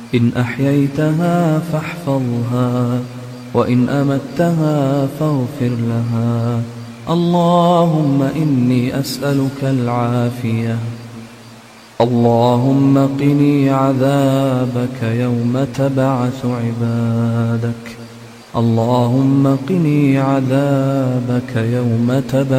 إن أحييتها فاحفظها، وإن أمتها فاغفر لها. اللهم إني أسألك العافية. اللهم قني عذابك يوم تبعث عبادك. اللهم قني عذابك يوم تبعث